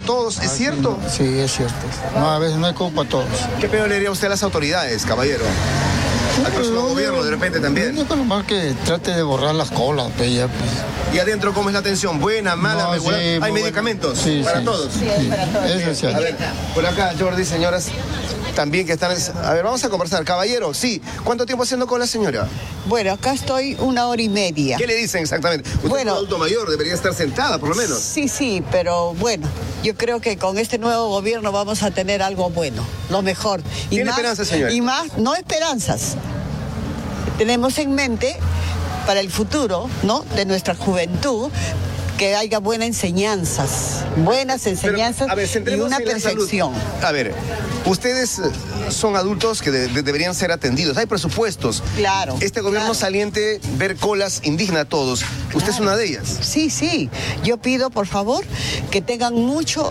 todos, ¿es cierto? Sí, es cierto. No, a veces no hay culpa a todos. ¿Qué peor le diría usted a las autoridades, caballero? Al próximo gobierno de repente también. Lo más que trate de borrar las colas, pues ya pues. ¿Y adentro cómo es la atención? ¿Buena, mala, No, regular? sí, ¿Hay muy medicamentos sí, para sí. todos? Sí, es para todos. Eso es cierto. A ver, por acá, Jordi, señoras, también que están... A ver, vamos a conversar. Caballero, sí. ¿Cuánto tiempo haciendo con la señora? Bueno, acá estoy 1 hora y media. ¿Qué le dicen exactamente? Usted Bueno. es un adulto mayor, debería estar sentada, por lo menos. Sí, pero bueno, yo creo que con este nuevo gobierno vamos a tener algo bueno, lo mejor. Y ¿Tiene más, esperanzas, señora? Y más, no esperanzas. Tenemos en mente para el futuro, ¿no?, de nuestra juventud, que haya buenas enseñanzas Pero, a ver, y centrémonos una en la salud. perfección. A ver, ustedes son adultos que deberían ser atendidos. Hay presupuestos. Claro, Este gobierno claro. saliente, ver colas, indigna a todos. Usted es una de ellas. Sí, yo pido por favor que tengan mucho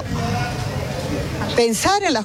pensar en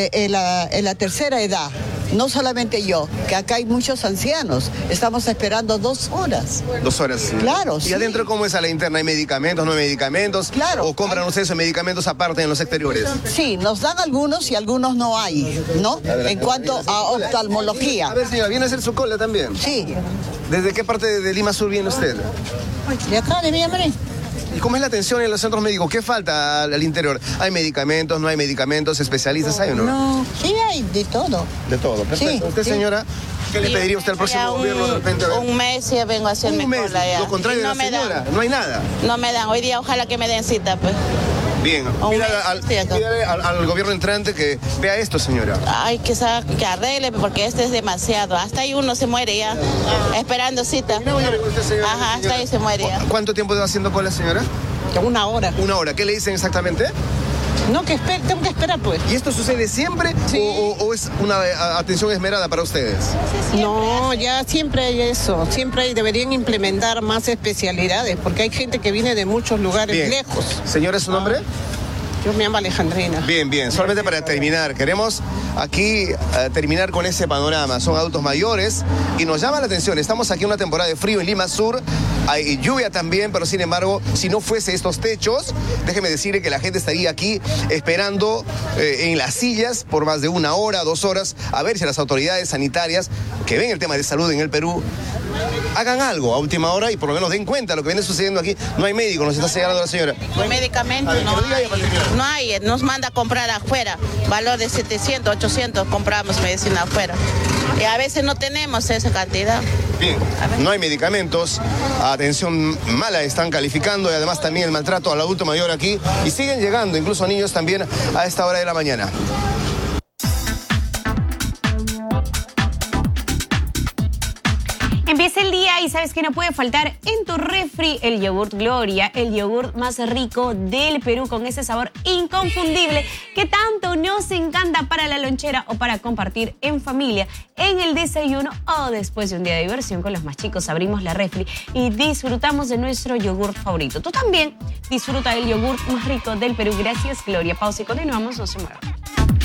la tercera edad. No solamente yo, que acá hay muchos ancianos. Estamos esperando 2 horas. 2 horas. Claro, ¿Y sí. adentro cómo es a la interna? ¿Hay medicamentos, no hay medicamentos? Claro. ¿O compran ustedes esos medicamentos aparte en los exteriores? Sí, nos dan algunos y algunos no hay, ¿no? En cuanto a oftalmología. A ver, señora, ¿viene a hacer su cola también? Sí. ¿Desde qué parte de Lima Sur viene usted? De acá, de Villamarín. ¿Y cómo es la atención en los centros médicos? ¿Qué falta al interior? ¿Hay medicamentos, no hay medicamentos, especialistas, hay o no? No, sí hay de todo. De todo, perfecto. Sí, ¿Usted, sí. señora, qué le pediría usted al próximo Ya gobierno de repente? un mes ya vengo a hacerme Un mes, cola ya. lo contrario Y de no la me señora, dan, no hay nada. no me dan. Hoy día ojalá que me den cita, pues. Bien, Un pídale mes al, estoy acá. pídale al gobierno entrante que vea esto, señora. Ay, que arregle, porque este es demasiado. Hasta ahí uno se muere ya, esperando cita. Ajá, hasta ahí se muere ya. ¿Cuánto tiempo lleva haciendo cola, señora? 1 hora. 1 hora. ¿Qué le dicen exactamente? No, tengo que esperar pues. ¿Y esto sucede siempre Sí. o es una atención esmerada para ustedes? No, ya siempre hay eso, deberían implementar más especialidades, porque hay gente que viene de muchos lugares Bien. lejos. Señora, ¿su nombre? Yo me llamo Alejandrina. Bien, solamente para terminar, queremos aquí terminar con ese panorama. Son adultos mayores y nos llama la atención. Estamos aquí en una temporada de frío en Lima Sur, hay lluvia también, pero sin embargo, si no fuese estos techos, déjeme decirle que la gente estaría aquí esperando en las sillas por más de 1 hora, 2 horas, a ver si las autoridades sanitarias que ven el tema de salud en el Perú hagan algo a última hora y por lo menos den cuenta de lo que viene sucediendo aquí. No hay médico, nos está señalando la señora. Medicamentos A ver, que no lo diga ella para terminar. hay. No hay, nos manda a comprar afuera. Valor de 700, 800 compramos medicina afuera. Y a veces no tenemos esa cantidad. Bien, no hay medicamentos, atención mala están calificando y además también el maltrato al adulto mayor aquí y siguen llegando incluso niños también a esta hora de la mañana. Empieza el día y sabes que no puede faltar en tu refri el yogurt Gloria, el yogurt más rico del Perú con ese sabor inconfundible que tanto nos encanta para la lonchera o para compartir en familia, en el desayuno o después de un día de diversión con los más chicos. Abrimos la refri y disfrutamos de nuestro yogurt favorito. Tú también disfruta del yogurt más rico del Perú. Gracias, Gloria. Pausa y continuamos, no se muevan.